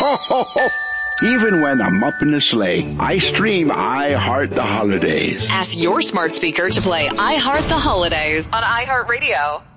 Even when I'm up in the sleigh, I stream I Heart the Holidays. Ask your smart speaker to play I Heart the Holidays on iHeartRadio.